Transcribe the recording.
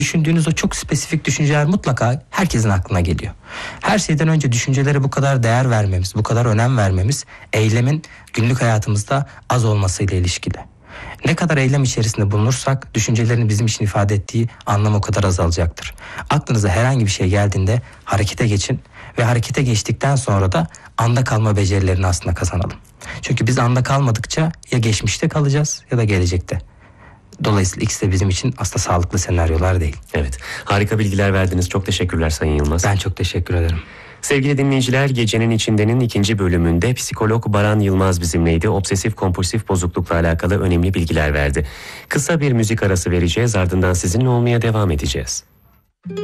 düşündüğünüz o çok spesifik düşünceler mutlaka herkesin aklına geliyor. Her şeyden önce düşüncelere bu kadar değer vermemiz, bu kadar önem vermemiz eylemin günlük hayatımızda az olmasıyla ilişkili. Ne kadar eylem içerisinde bulunursak düşüncelerin bizim için ifade ettiği anlam o kadar azalacaktır. Aklınıza herhangi bir şey geldiğinde harekete geçin ve harekete geçtikten sonra da anda kalma becerilerini aslında kazanalım. Çünkü biz anda kalmadıkça ya geçmişte kalacağız ya da gelecekte. Dolayısıyla ikisi de bizim için aslında sağlıklı senaryolar değil. Evet, harika bilgiler verdiniz. Çok teşekkürler Sayın Yılmaz. Ben çok teşekkür ederim. Sevgili dinleyiciler, Gecenin İçinde'nin 2. bölümünde psikolog Baran Yılmaz bizimleydi. Obsesif kompulsif bozuklukla alakalı önemli bilgiler verdi. Kısa bir müzik arası vereceğiz, ardından sizinle olmaya devam edeceğiz.